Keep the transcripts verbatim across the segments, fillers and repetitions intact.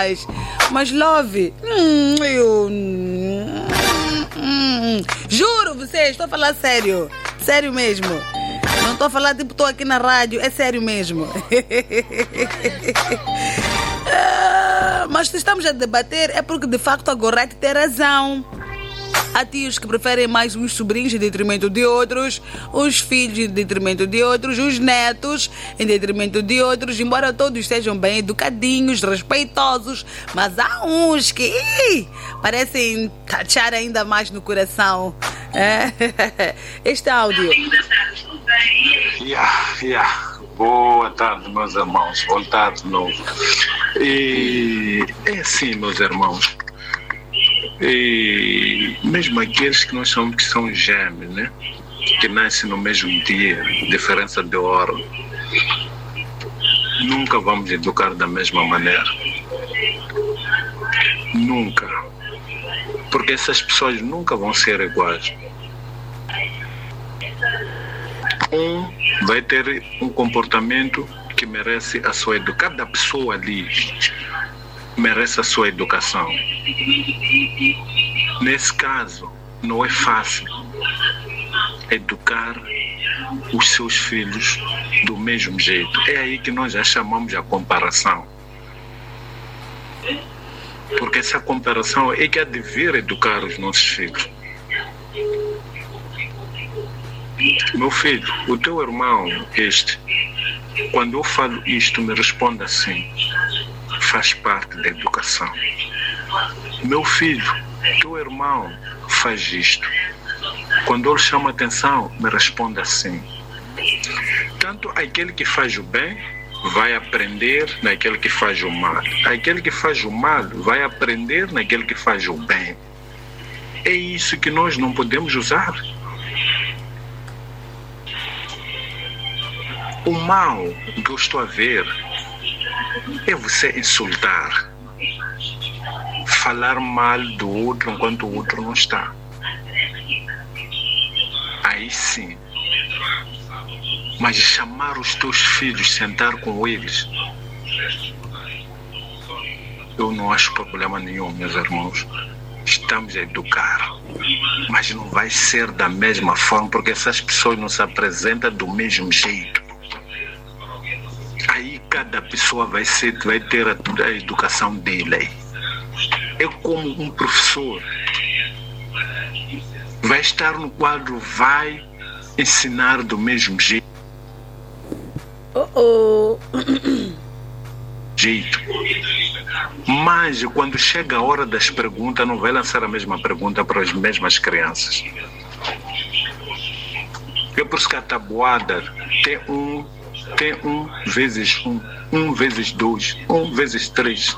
Mas Love, hum, eu... Hum, hum, juro, vocês, estou a falar sério. Sério mesmo. Não estou a falar tipo, estou aqui na rádio. É sério mesmo. ah, mas se estamos a debater é porque de facto a Gorete tem razão. Há tios que preferem mais uns sobrinhos em detrimento de outros, uns filhos em detrimento de outros, uns netos em detrimento de outros, embora todos sejam bem educadinhos, respeitosos, mas há uns que ih, parecem tachar ainda mais no coração. É. Este áudio. Yeah, yeah. Boa tarde, meus irmãos. Voltado de novo. E é assim, meus irmãos. E mesmo aqueles que nós chamamos que são gêmeos, né? Que nascem no mesmo dia, diferença de hora, nunca vamos educar da mesma maneira. Nunca. Porque essas pessoas nunca vão ser iguais. Um vai ter um comportamento que merece a sua educação. Cada pessoa ali merece a sua educação. Nesse caso, não é fácil educar os seus filhos do mesmo jeito. É aí que nós já chamamos a comparação. Porque essa comparação é que há de vir educar os nossos filhos. Meu filho, o teu irmão, este, quando eu falo isto, me responde assim: faz parte da educação. Meu filho, teu irmão faz isto. Quando eu lhe chamo a atenção, me responde assim. Tanto aquele que faz o bem vai aprender naquele que faz o mal. Aquele que faz o mal vai aprender naquele que faz o bem. É isso que nós não podemos usar. O mal que eu estou a ver é você insultar, falar mal do outro enquanto o outro não está. Aí sim. Mas chamar os teus filhos, sentar com eles, eu não acho problema nenhum, meus irmãos. Estamos a educar, mas não vai ser da mesma forma, porque essas pessoas não se apresentam do mesmo jeito. Aí cada pessoa vai, ser, vai ter a, a educação dele. É como um professor vai estar no quadro, vai ensinar do mesmo jeito. Oh, oh. jeito. Mas quando chega a hora das perguntas, não vai lançar a mesma pergunta para as mesmas crianças. É por isso que a tabuada tem um, tem um vezes um, um vezes dois, um vezes três.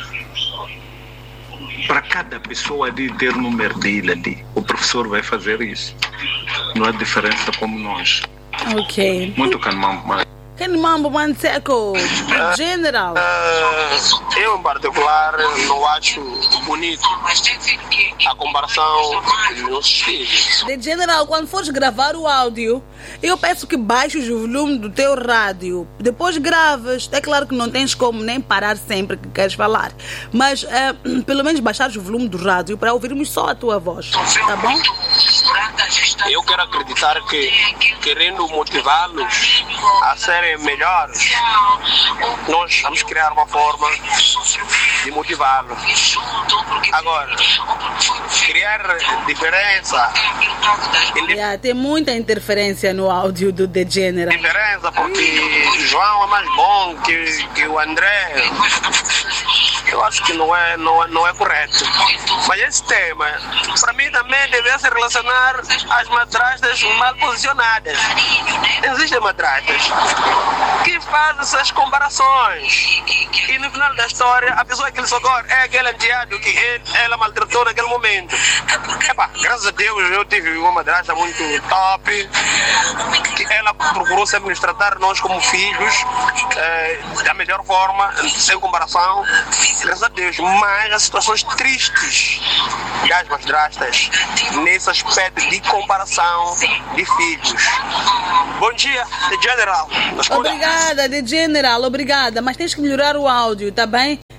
Para cada pessoa ali ter o número dele ali, o professor vai fazer isso. Não há diferença como nós. Ok. Muito calmão, mas... Aquele mambo manseco, uh, general. Uh, eu, em particular, não acho bonito a comparação dos meus filhos. De general, quando fores gravar o áudio, eu peço que baixes o volume do teu rádio. Depois gravas. É claro que não tens como nem parar sempre que queres falar. Mas uh, pelo menos baixares o volume do rádio para ouvirmos só a tua voz. Tá bom? Eu quero acreditar que, querendo motivá-los a serem melhores, nós vamos criar uma forma de motivá-los. Agora, criar diferença... Yeah, tem muita interferência no áudio do The General. Diferença porque João é mais bom que, que o André. Eu acho que não é, não, é, não é correto. Mas esse tema, para mim, também deve se relacionar às madrastas mal posicionadas. Existem madrastas que fazem essas comparações. E no final da história, a pessoa que lhe socorre é aquele enteado que ele, ela maltratou naquele momento. Epa, graças a Deus eu tive uma madrasta muito top, que ela procurou sempre nos tratar nós como filhos eh, da melhor forma, sem comparação. Graças a Deus, mas as situações tristes das madrastas nesse aspecto de comparação de filhos. Bom dia, The General. Obrigada, The General, obrigada. Mas tens que melhorar o áudio, tá bem?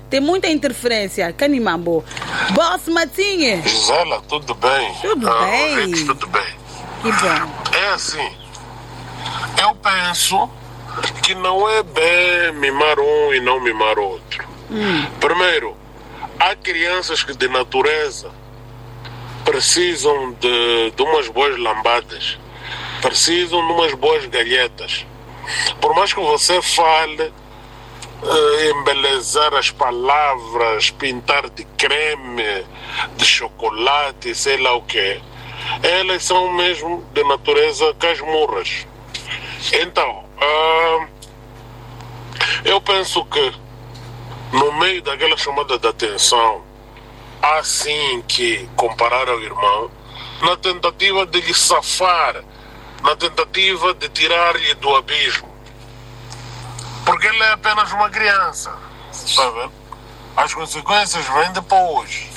tem muita interferência. Canimambo. Boss Matinha. Gisela, tudo bem? Tudo ah, bem. Ouvintes, tudo bem. Que bom. É assim, eu penso que não é bem mimar um e não mimar outro. Hum. Primeiro, há crianças que de natureza precisam de, de umas boas lambadas, precisam de umas boas galhetas. Por mais que você fale, uh, embelezar as palavras, pintar de creme, de chocolate, sei lá o quê, elas são mesmo de natureza casmurras. Então, uh, eu penso que no meio daquela chamada de atenção, há sim que comparar ao irmão, na tentativa de lhe safar, na tentativa de tirar-lhe do abismo. Porque ele é apenas uma criança, está vendo? As consequências vêm depois.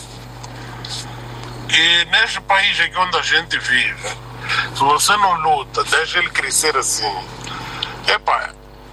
E neste país aqui onde a gente vive, se você não luta, deixa ele crescer assim, epá,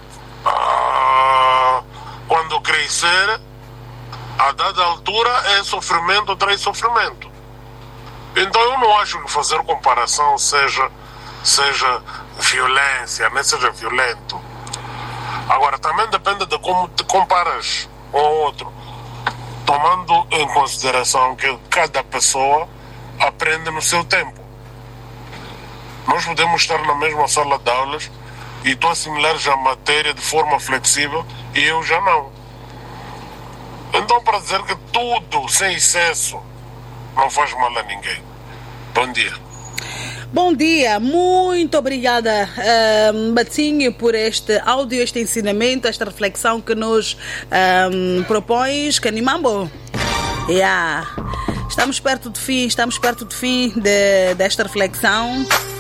ah, quando crescer, a dada altura é sofrimento atrás de sofrimento. Então eu não acho que fazer comparação seja, seja violência, nem seja violento. Agora, também depende de como te comparas um ao outro, tomando em consideração que cada pessoa aprende no seu tempo. Nós podemos estar na mesma sala de aulas e tu assimilares a matéria de forma flexível e eu já não. Então, para dizer que tudo sem excesso não faz mal a ninguém. Bom dia. Bom dia, muito obrigada, um, Batinho, por este áudio, este ensinamento, esta reflexão que nos um, propões. Canimambo. Yeah. Estamos perto do fim, estamos perto do fim de, desta reflexão.